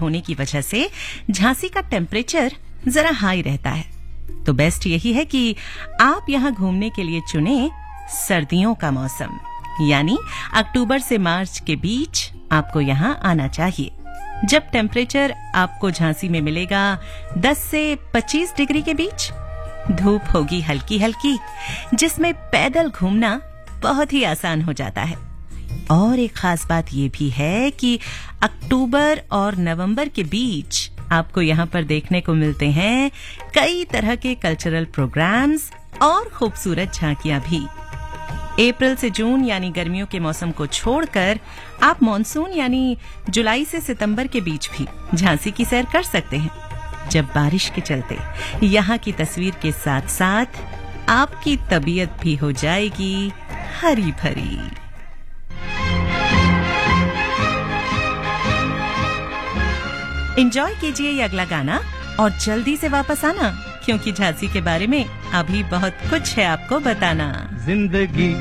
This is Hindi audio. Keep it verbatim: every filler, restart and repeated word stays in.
होने की वजह से झांसी का टेम्परेचर जरा हाई रहता है। तो बेस्ट यही है कि आप यहाँ घूमने के लिए चुने सर्दियों का मौसम, यानी अक्टूबर से मार्च के बीच आपको यहाँ आना चाहिए, जब टेम्परेचर आपको झांसी में मिलेगा दस से पच्चीस डिग्री के बीच। धूप होगी हल्की हल्की, जिसमें पैदल घूमना बहुत ही आसान हो जाता है। और एक खास बात ये भी है कि अक्टूबर और नवंबर के बीच आपको यहाँ पर देखने को मिलते हैं कई तरह के कल्चरल प्रोग्राम्स और खूबसूरत झांकियां भी। अप्रैल से जून यानी गर्मियों के मौसम को छोड़कर आप मॉनसून यानी जुलाई से सितंबर के बीच भी झांसी की सैर कर सकते हैं, जब बारिश के चलते यहाँ की तस्वीर के साथ साथ आपकी तबीयत भी हो जाएगी हरी भरी। एंजॉय कीजिए ये अगला गाना और जल्दी से वापस आना, क्योंकि झांसी के बारे में अभी बहुत कुछ है आपको बताना। जिंदगी